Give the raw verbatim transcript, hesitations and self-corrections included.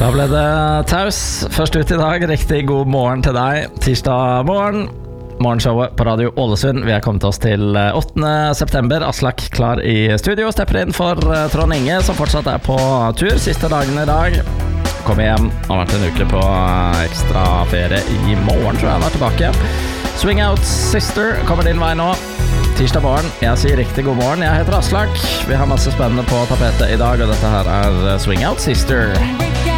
Da ble det taus. Først ut i dag, riktig god morgen til deg. Tirsdag morgen, morgenshowet på Radio Ålesund. Vi er kommet oss til åttende september. Aslak klar i studio, stepper inn for Trond Inge, som fortsatt er på tur. Siste dagen i dag. Kommer hjem, har vært en uke på ekstra ferie. I morgen tror jeg han er tilbake. Swing Out Sister kommer din vei nå. Tirsdag morgen, jeg sier riktig god morgen. Jeg heter Aslak. Vi har masse spennende på tapetet i dag, og dette her er Swing Out Sister.